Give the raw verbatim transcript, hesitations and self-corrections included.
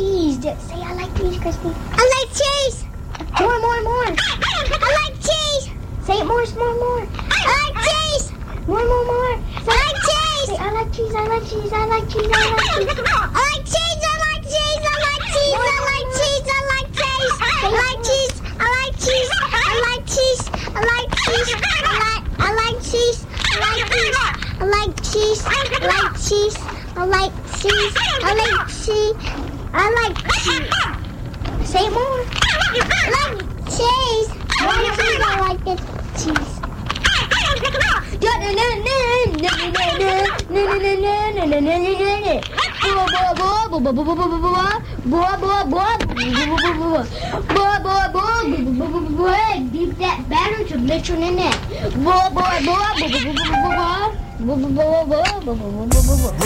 cheese. Say I like cheese, Crispy. I like cheese. More, more, more. I like cheese. Say it more, more, more. I like cheese. More, more, more. Say, I like cheese. Say I like cheese. I like cheese. I like cheese. I like cheese. I like cheese. I like cheese. I like cheese. I like cheese. I like cheese. I like cheese. I like cheese. I like cheese. I like cheese. I like. I like cheese. I like cheese. I like cheese. I like cheese. I like cheese. I like cheese. I like cheese. Say it more. I like cheese. More cheese. I like the cheese. Beep that batter to Mitchell in that.